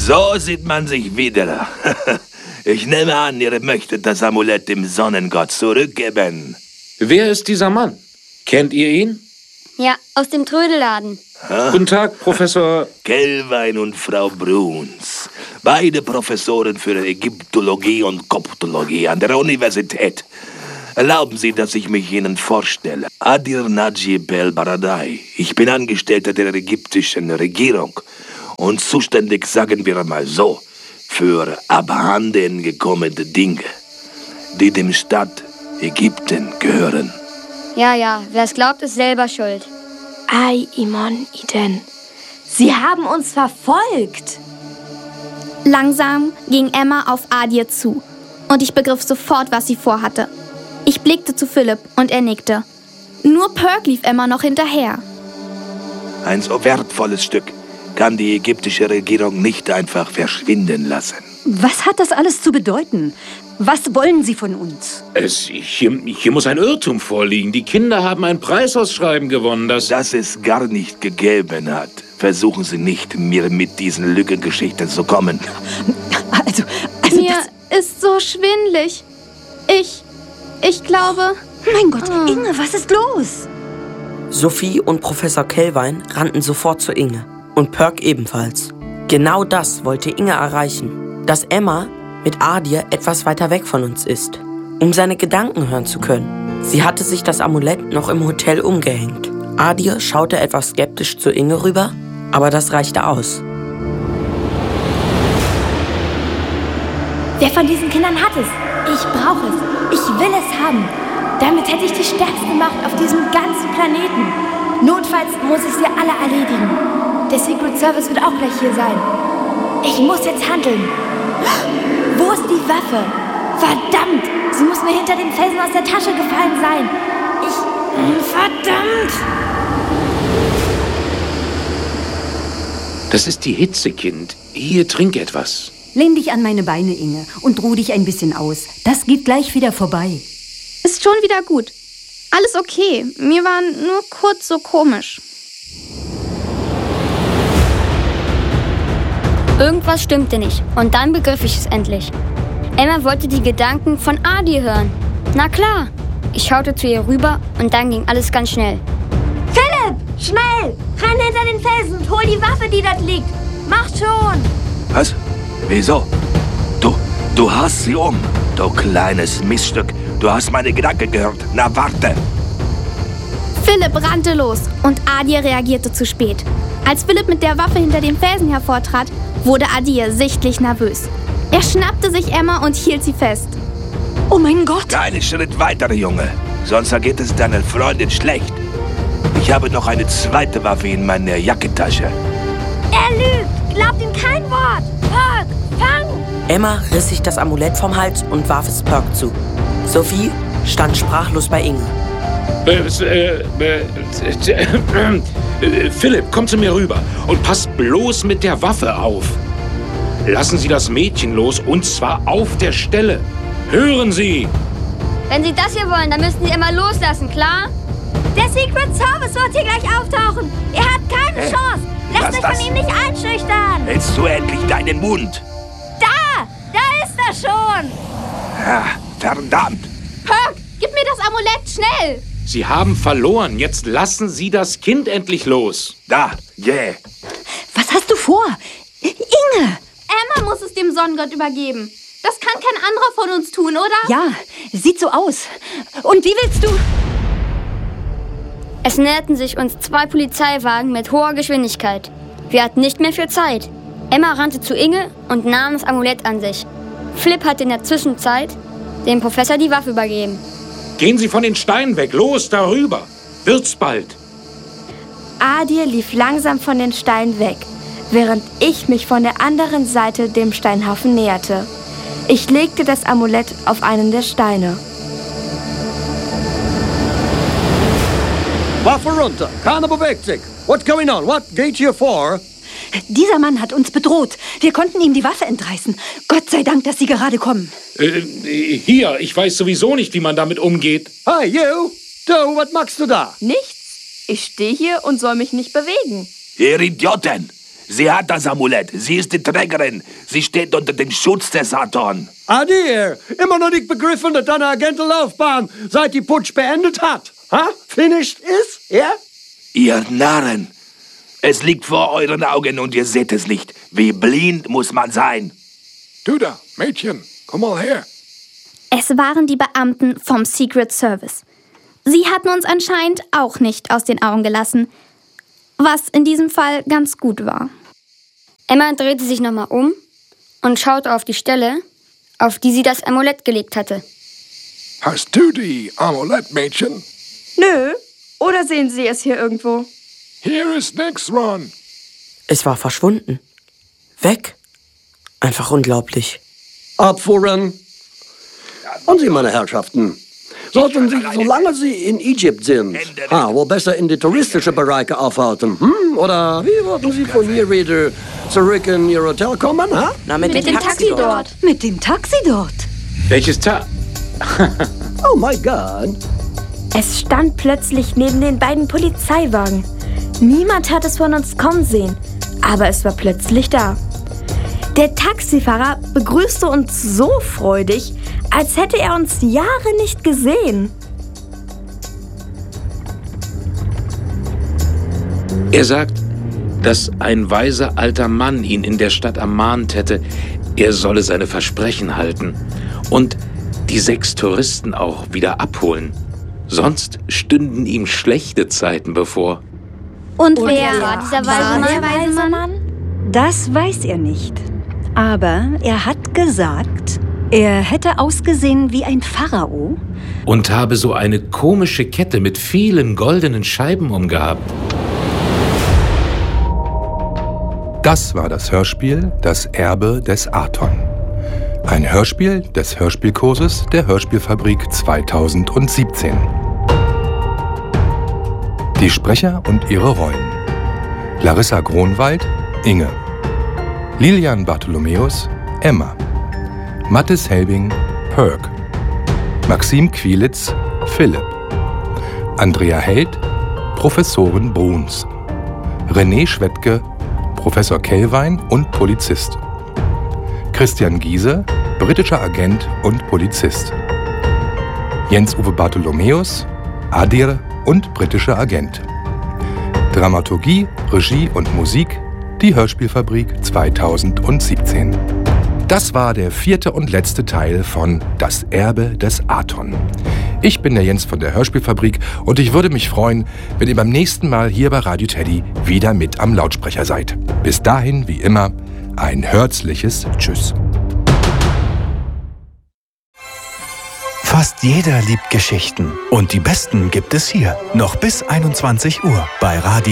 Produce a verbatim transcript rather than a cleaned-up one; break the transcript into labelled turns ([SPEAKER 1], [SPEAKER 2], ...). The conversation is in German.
[SPEAKER 1] So sieht man sich wieder. Ich nehme an, ihr möchtet das Amulett dem Sonnengott zurückgeben.
[SPEAKER 2] Wer ist dieser Mann? Kennt ihr ihn?
[SPEAKER 3] Ja, aus dem Trödelladen.
[SPEAKER 1] Ha?
[SPEAKER 2] Guten Tag, Professor...
[SPEAKER 1] Kelvin und Frau Bruns. Beide Professoren für Ägyptologie und Koptologie an der Universität. Erlauben Sie, dass ich mich Ihnen vorstelle. Adir Najib el-Baradei. Ich bin Angestellter der ägyptischen Regierung und zuständig, sagen wir mal so, für abhanden gekommene Dinge, die dem Staat Ägypten gehören.
[SPEAKER 3] Ja, ja, wer es glaubt, ist selber schuld.
[SPEAKER 4] Ei, Imon, Iden. Sie haben uns verfolgt.
[SPEAKER 5] Langsam ging Emma auf Adir zu und ich begriff sofort, was sie vorhatte. Ich blickte zu Philipp und er nickte. Nur Perk lief Emma noch hinterher.
[SPEAKER 1] Ein so wertvolles Stück kann die ägyptische Regierung nicht einfach verschwinden lassen.
[SPEAKER 6] Was hat das alles zu bedeuten? Was wollen Sie von uns?
[SPEAKER 2] Es, hier, hier muss ein Irrtum vorliegen. Die Kinder haben ein Preisausschreiben gewonnen, das...
[SPEAKER 1] Dass es gar nicht gegeben hat. Versuchen Sie nicht, mir mit diesen Lügengeschichten zu kommen.
[SPEAKER 6] Also, also
[SPEAKER 5] Mir
[SPEAKER 6] das...
[SPEAKER 5] ist so schwindelig. Ich, ich glaube...
[SPEAKER 6] Mein Gott,
[SPEAKER 5] Oh.
[SPEAKER 6] Inge, was ist los?
[SPEAKER 7] Sophie und Professor Kelvin rannten sofort zu Inge. Und Perk ebenfalls. Genau das wollte Inge erreichen. Dass Emma mit Adir etwas weiter weg von uns ist, um seine Gedanken hören zu können. Sie hatte sich das Amulett noch im Hotel umgehängt. Adir schaute etwas skeptisch zu Inge rüber, aber das reichte aus.
[SPEAKER 4] Wer von diesen Kindern hat es? Ich brauche es. Ich will es haben. Damit hätte ich die stärkste Macht auf diesem ganzen Planeten. Notfalls muss ich sie alle erledigen. Der Secret Service wird auch gleich hier sein. Ich muss jetzt handeln. Wo ist die Waffe? Verdammt! Sie muss mir hinter dem Felsen aus der Tasche gefallen sein. Ich... Verdammt!
[SPEAKER 2] Das ist die Hitze, Kind. Hier, trink etwas.
[SPEAKER 6] Lehn dich an meine Beine, Inge, und ruh dich ein bisschen aus. Das geht gleich wieder vorbei.
[SPEAKER 5] Ist schon wieder gut. Alles okay. Mir war nur kurz so komisch.
[SPEAKER 3] Irgendwas stimmte nicht und dann begriff ich es endlich. Emma wollte die Gedanken von Adir hören. Na klar. Ich schaute zu ihr rüber und dann ging alles ganz schnell.
[SPEAKER 4] Philipp, schnell! Renn hinter den Felsen und hol die Waffe, die dort liegt. Mach schon!
[SPEAKER 1] Was? Wieso? Du, du hast sie um, du kleines Miststück. Du hast meine Gedanken gehört. Na, warte.
[SPEAKER 5] Philipp rannte los und Adir reagierte zu spät. Als Philipp mit der Waffe hinter dem Felsen hervortrat, wurde Adir sichtlich nervös. Er schnappte sich Emma und hielt sie fest.
[SPEAKER 6] Oh mein Gott!
[SPEAKER 1] Keinen Schritt weiter, Junge. Sonst geht es deiner Freundin schlecht. Ich habe noch eine zweite Waffe in meiner Jackentasche.
[SPEAKER 4] Er lügt! Glaubt ihm kein Wort! Perk, fang!
[SPEAKER 7] Emma riss sich das Amulett vom Hals und warf es Perk zu. Sophie stand sprachlos bei Inge.
[SPEAKER 2] Äh, äh, äh, äh, äh, Philipp, komm zu mir rüber und pass bloß mit der Waffe auf. Lassen Sie das Mädchen los, und zwar auf der Stelle. Hören Sie!
[SPEAKER 3] Wenn Sie das hier wollen, dann müssen Sie immer loslassen, klar?
[SPEAKER 4] Der Secret Service wird hier gleich auftauchen. Er hat keine
[SPEAKER 1] Hä?
[SPEAKER 4] Chance.
[SPEAKER 1] Was
[SPEAKER 4] Lasst euch
[SPEAKER 1] das?
[SPEAKER 4] von ihm nicht einschüchtern.
[SPEAKER 1] Hältst du endlich deinen Mund?
[SPEAKER 4] Da! Da ist er schon!
[SPEAKER 1] Ja, verdammt.
[SPEAKER 5] Perk, gib mir das Amulett, schnell!
[SPEAKER 2] Sie haben verloren. Jetzt lassen Sie das Kind endlich los.
[SPEAKER 1] Da, yeah.
[SPEAKER 6] Was hast du vor? Inge!
[SPEAKER 5] Emma muss es dem Sonnengott übergeben. Das kann kein anderer von uns tun, oder?
[SPEAKER 6] Ja, sieht so aus. Und wie willst du...
[SPEAKER 3] Es näherten sich uns zwei Polizeiwagen mit hoher Geschwindigkeit. Wir hatten nicht mehr viel Zeit. Emma rannte zu Inge und nahm das Amulett an sich. Flip hatte in der Zwischenzeit dem Professor die Waffe übergeben.
[SPEAKER 2] Gehen Sie von den Steinen weg. Los, darüber. Wird's bald.
[SPEAKER 4] Adir lief langsam von den Steinen weg, während ich mich von der anderen Seite dem Steinhaufen näherte. Ich legte das Amulett auf einen der Steine.
[SPEAKER 8] Waffe runter. Keiner bewegt sich. What's going on? What gate here for?
[SPEAKER 6] Dieser Mann hat uns bedroht. Wir konnten ihm die Waffe entreißen. Gott sei Dank, dass Sie gerade kommen.
[SPEAKER 2] Äh, hier, ich weiß sowieso nicht, wie man damit umgeht.
[SPEAKER 8] Hey, you! Du, was machst du da?
[SPEAKER 4] Nichts. Ich stehe hier und soll mich nicht bewegen.
[SPEAKER 1] Ihr Idioten! Sie hat das Amulett. Sie ist die Trägerin. Sie steht unter dem Schutz des Aton.
[SPEAKER 8] Adir, immer noch nicht begriffen, dass deine Agentenlaufbahn seit die Putsch beendet hat. Ha? Finished is? Ja? Yeah?
[SPEAKER 1] Ihr Narren. Es liegt vor euren Augen und ihr seht es nicht. Wie blind muss man sein?
[SPEAKER 2] Du da, Mädchen, komm mal her.
[SPEAKER 5] Es waren die Beamten vom Secret Service. Sie hatten uns anscheinend auch nicht aus den Augen gelassen, was in diesem Fall ganz gut war.
[SPEAKER 3] Emma drehte sich nochmal um und schaute auf die Stelle, auf die sie das Amulett gelegt hatte.
[SPEAKER 2] Hast du die Amulett, Mädchen?
[SPEAKER 9] Nö. Oder sehen Sie es hier irgendwo?
[SPEAKER 2] Hier ist nix, Ron.
[SPEAKER 7] Es war verschwunden. Weg. Einfach unglaublich.
[SPEAKER 8] Abfuhren. Und Sie, meine Herrschaften, sollten sich, solange Sie in Egypt sind, ah, wohl besser in die touristischen Bereiche aufhalten. Hm? Oder wie wollten Sie von hier wieder zurück in Ihr Hotel kommen? Ha?
[SPEAKER 7] Na, mit,
[SPEAKER 9] mit
[SPEAKER 7] dem,
[SPEAKER 9] dem
[SPEAKER 7] Taxi,
[SPEAKER 9] Taxi
[SPEAKER 7] dort.
[SPEAKER 9] dort.
[SPEAKER 6] Mit dem Taxi dort.
[SPEAKER 2] Welches Ta...
[SPEAKER 8] Oh my God.
[SPEAKER 4] Es stand plötzlich neben den beiden Polizeiwagen. Niemand hat es von uns kommen sehen, aber es war plötzlich da. Der Taxifahrer begrüßte uns so freudig, als hätte er uns Jahre nicht gesehen.
[SPEAKER 2] Er sagt, dass ein weiser alter Mann ihn in der Stadt ermahnt hätte, er solle seine Versprechen halten und die sechs Touristen auch wieder abholen. Sonst stünden ihm schlechte Zeiten bevor.
[SPEAKER 3] Und,
[SPEAKER 6] Und
[SPEAKER 3] wer
[SPEAKER 6] wer
[SPEAKER 3] war dieser weise
[SPEAKER 6] war
[SPEAKER 3] Mann?
[SPEAKER 6] der
[SPEAKER 4] weise Mann?
[SPEAKER 6] Das weiß er nicht. Aber er hat gesagt, er hätte ausgesehen wie ein Pharao.
[SPEAKER 2] Und habe so eine komische Kette mit vielen goldenen Scheiben umgehabt.
[SPEAKER 10] Das war das Hörspiel Das Erbe des Aton. Ein Hörspiel des Hörspielkurses der Hörspielfabrik zweitausendsiebzehn. Die Sprecher und ihre Rollen: Larissa Gronwald, Inge; Lilian Bartholomäus, Emma; Mathis Helbing, Perk; Maxim Quilitz, Philipp; Andrea Held, Professorin Bruns; René Schwettke, Professor Kellwein und Polizist; Christian Giese, britischer Agent und Polizist; Jens-Uwe Bartholomäus, Adir und britischer Agent. Dramaturgie, Regie und Musik, die Hörspielfabrik zweitausendsiebzehn. Das war der vierte und letzte Teil von Das Erbe des Aton. Ich bin der Jens von der Hörspielfabrik und ich würde mich freuen, wenn ihr beim nächsten Mal hier bei Radio Teddy wieder mit am Lautsprecher seid. Bis dahin, wie immer, ein herzliches Tschüss.
[SPEAKER 11] Fast jeder liebt Geschichten und die besten gibt es hier. Noch bis einundzwanzig Uhr bei Radio